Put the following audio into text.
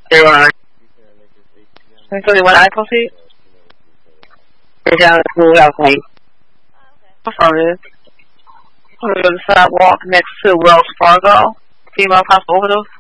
They want so they want I proceed? They're down at the schoolhouse lane. How far it is? I'm going to go to the sidewalk next to Wells Fargo. Female hospital overdose.